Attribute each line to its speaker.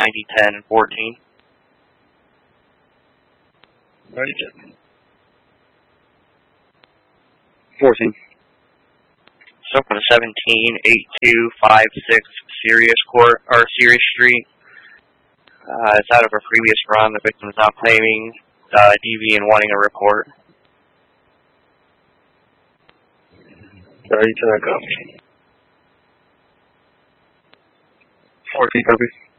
Speaker 1: 90, 10, and 14.
Speaker 2: Right.
Speaker 3: 14.
Speaker 1: So for the 178256 Sirius Court or Sirius Street, it's out of a previous run. The victim is now claiming DV and wanting a report.
Speaker 2: 30 to echo.
Speaker 3: 14 copies.